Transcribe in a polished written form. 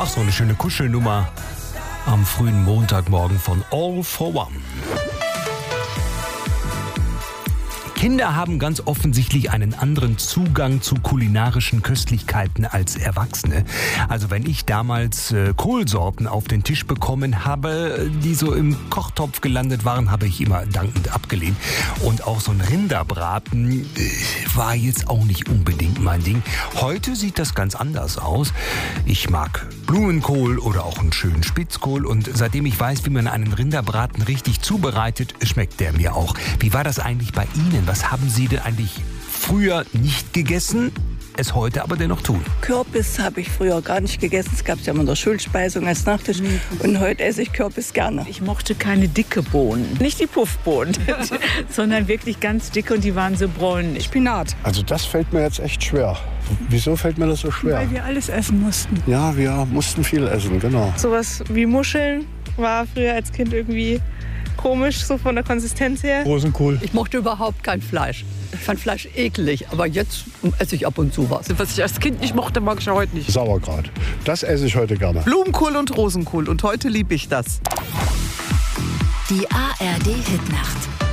so eine schöne Kuschelnummer am frühen Montagmorgen von All for One. Kinder haben ganz offensichtlich einen anderen Zugang zu kulinarischen Köstlichkeiten als Erwachsene. Also wenn ich damals Kohlsorten auf den Tisch bekommen habe, die so im Kochtopf gelandet waren, habe ich immer dankend abgelehnt. Und auch so ein Rinderbraten war jetzt auch nicht unbedingt mein Ding. Heute sieht das ganz anders aus. Ich mag Blumenkohl oder auch einen schönen Spitzkohl. Und seitdem ich weiß, wie man einen Rinderbraten richtig zubereitet, schmeckt der mir auch. Wie war das eigentlich bei Ihnen? Was haben Sie denn eigentlich früher nicht gegessen, es heute aber dennoch tun? Kürbis habe ich früher gar nicht gegessen. Es gab es ja immer in der Schulspeisung als Nachtisch. Und heute esse ich Kürbis gerne. Ich mochte keine dicke Bohnen. Nicht die Puffbohnen, sondern wirklich ganz dicke und die waren so bräunlich. Spinat. Also das fällt mir jetzt echt schwer. Wieso fällt mir das so schwer? Weil wir alles essen mussten. Ja, wir mussten viel essen, genau. Sowas wie Muscheln war früher als Kind irgendwie komisch, so von der Konsistenz her. Rosenkohl. Ich mochte überhaupt kein Fleisch. Ich fand Fleisch eklig, aber jetzt esse ich ab und zu was. Was ich als Kind nicht mochte, mag ich heute nicht. Sauerkraut. Das esse ich heute gerne. Blumenkohl und Rosenkohl und heute liebe ich das. Die ARD Hitnacht.